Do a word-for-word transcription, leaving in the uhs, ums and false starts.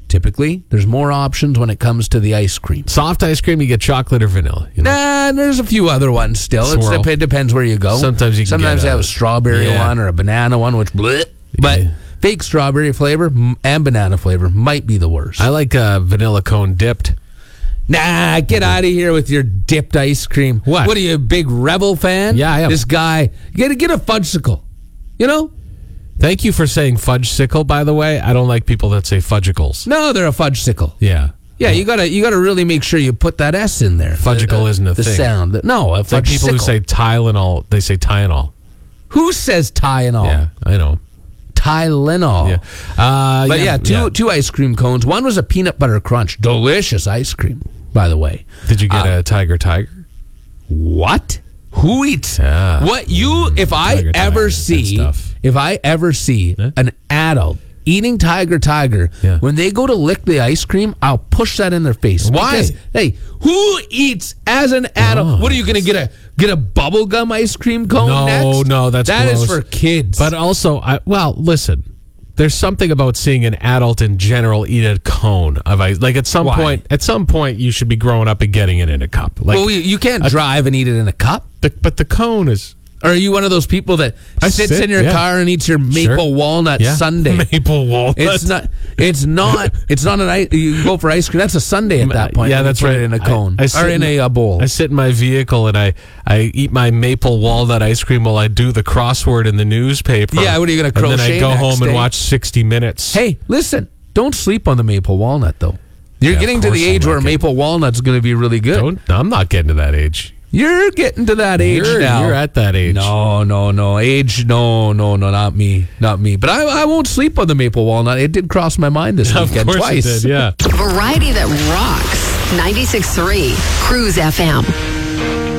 typically. There's more options when it comes to the ice cream. Soft ice cream, you get chocolate or vanilla. You know? Nah, there's a few other ones still. It's, it depends where you go. Sometimes you can Sometimes get they a, have a strawberry yeah. one or a banana one, which bleh. But Yeah. fake strawberry flavor m- and banana flavor might be the worst. I like uh, vanilla cone dipped. Nah, get out of here with your dipped ice cream. What? What are you, a big Rebel fan? Yeah, I am. This guy, get, get a fudgesicle. You know? Thank you for saying fudge sickle, by the way. I don't like people that say fudgicles. No, they're a fudgesicle. Yeah. Yeah, you gotta you gotta really make sure you put that S in there. Fudgicle the, isn't a the thing. sound. No, a It's like people who fudgesicle. say Tylenol, they say Tylenol. Who says Tylenol? Yeah, I know. Tylenol. Yeah. Uh, But yeah, two yeah. two ice cream cones. One was a peanut butter crunch. Delicious ice cream, by the way. Did you get Uh, a Tiger Tiger? What? Who eats? Yeah. What you? If I Tiger Tiger, ever good see, stuff. if I ever see Yeah. an adult eating Tiger Tiger, Yeah. when they go to lick the ice cream, I'll push that in their face. Why? Because, hey, who eats as an adult? Oh. What are you going to get a get a bubble gum ice cream cone? No, next? no, that's that is gross. for kids. But also, I, well, listen. There's something about seeing an adult in general eat a cone of ice. Like at some Why? point, at some point, you should be growing up and getting it in a cup. Like, well, you, you can't drive and eat it in a cup. the, but the cone is Or are you one of those people that I sits sit, in your yeah. car and eats your maple Sure. walnut yeah. sundae? maple walnut. It's not. It's not. It's not an ice. You go for ice cream. That's a sundae at that point. Yeah, when you that's put right. It in a I- cone I sit or in in- a, uh bowl. I sit in my vehicle and I, I eat my maple walnut ice cream while I do the crossword in the newspaper. Yeah, what are you gonna And then crochet I go next, home and eh? watch sixty minutes. Hey, listen. Don't sleep on the maple walnut, though. You're Yeah, of getting to course the I'm age not where getting- maple walnut's going to be really good. Don't, I'm not getting to that age. You're getting to that age You're, now. you're at that age. No, no, no. Age, no, no, no, not me. Not me. But I, I won't sleep on the maple walnut. It did cross my mind this Of weekend course twice. it did, yeah. Variety that rocks. ninety-six point three Cruise F M.